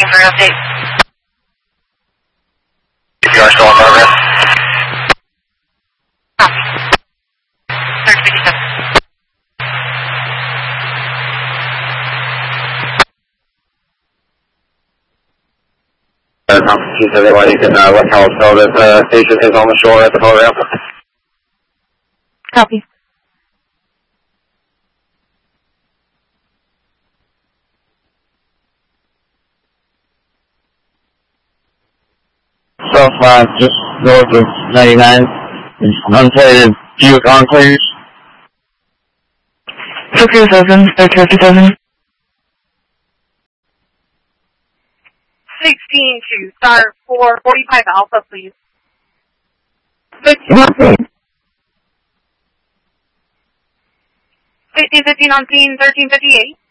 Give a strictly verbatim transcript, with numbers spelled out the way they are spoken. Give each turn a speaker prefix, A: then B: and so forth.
A: for an update.
B: You are still on progress?
A: Copy. Search fifty-seven.
B: Uh, Conference everybody can uh, let Carlos know that the uh, station is on the shore at the boat ramp.
A: Copy.
B: South line just north of ninety-nine. Unplated Buick Enclaves.
A: Tokyo seven, Search fifty-seven.
C: sixteen to start for forty-five Alpha, please. fifteen fifteen on scene, thirteen fifty-eight.